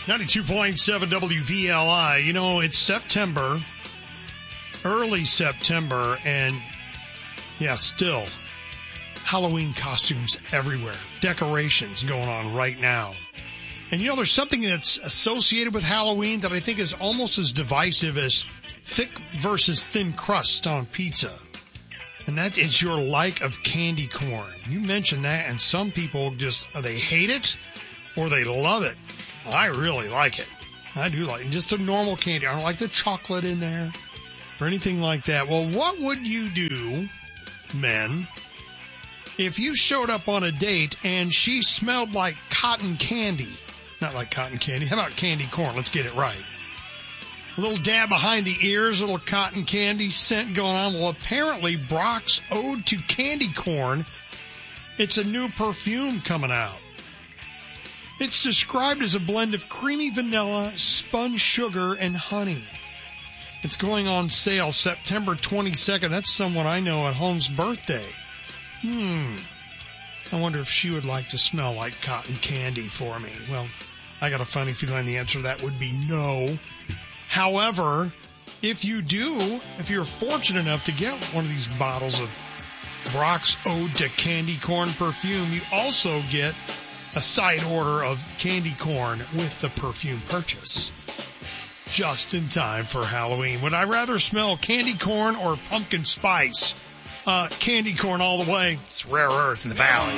92.7 WVLI. You know, it's September, early September, and yeah, still Halloween costumes everywhere. Decorations going on right now. And you know, there's something that's associated with Halloween that I think is almost as divisive as thick versus thin crust on pizza. And that is your like of candy corn. You mentioned that, and some people just, they hate it or they love it. I really like it. I do like it. Just a normal candy. I don't like the chocolate in there or anything like that. Well, what would you do, men, if you showed up on a date and she smelled like cotton candy? Not like cotton candy. How about candy corn? Let's get it right. A little dab behind the ears, a little cotton candy scent going on. Well, apparently Brock's Ode to Candy Corn, it's a new perfume coming out. It's described as a blend of creamy vanilla, spun sugar, and honey. It's going on sale September 22nd. That's someone I know at home's birthday. I wonder if she would like to smell like cotton candy for me. Well, I got a funny feeling the answer to that would be no. However, if you do, if you're fortunate enough to get one of these bottles of Brock's Ode to Candy Corn perfume, you also get a side order of candy corn with the perfume purchase. Just in time for Halloween. Would I rather smell candy corn or pumpkin spice? Candy corn all the way. It's rare earth in the valley.